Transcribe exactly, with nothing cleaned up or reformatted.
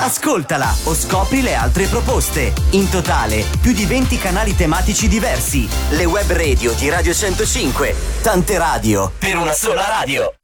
Ascoltala o scopri le altre proposte. In totale, più di venti canali tematici diversi. Le web radio di Radio centocinque. Tante radio per una sola radio.